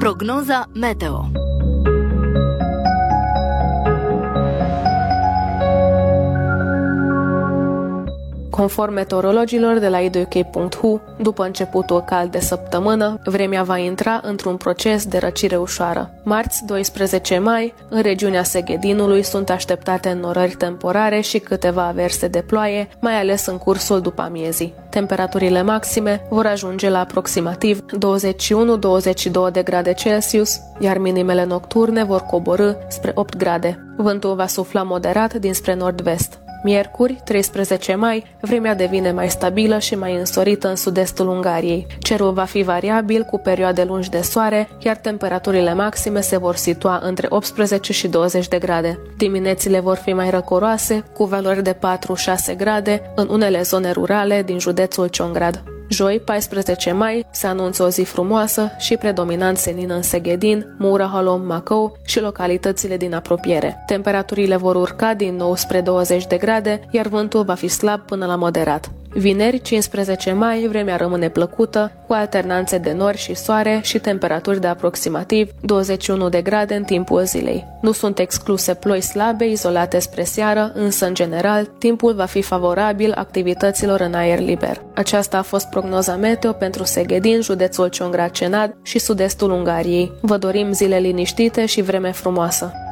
Prognoza meteo. Conform meteorologilor de la iduk.hu, după începutul cald de săptămână, vremea va intra într-un proces de răcire ușoară. Marți, 12 mai, în regiunea Seghedinului sunt așteptate înnorări temporare și câteva averse de ploaie, mai ales în cursul după amiezii. Temperaturile maxime vor ajunge la aproximativ 21-22 de grade Celsius, iar minimele nocturne vor coborî spre 8 grade. Vântul va sufla moderat dinspre nord-vest. Miercuri, 13 mai, vremea devine mai stabilă și mai însorită în sud-estul Ungariei. Cerul va fi variabil cu perioade lungi de soare, iar temperaturile maxime se vor situa între 18 și 20 de grade. Diminețile vor fi mai răcoroase, cu valori de 4-6 grade în unele zone rurale din județul Ciongrád. Joi, 14 mai, se anunță o zi frumoasă și predominant senin în Seghedin, Mura-Halom, Macău și localitățile din apropiere. Temperaturile vor urca din nou spre 20 de grade, iar vântul va fi slab până la moderat. Vineri, 15 mai, vremea rămâne plăcută, cu alternanțe de nori și soare și temperaturi de aproximativ 21 de grade în timpul zilei. Nu sunt excluse ploi slabe izolate spre seară, însă, în general, timpul va fi favorabil activităților în aer liber. Aceasta a fost prognoza meteo pentru Seghedin, județul Ciongrád-Cenad și sud-estul Ungariei. Vă dorim zile liniștite și vreme frumoasă!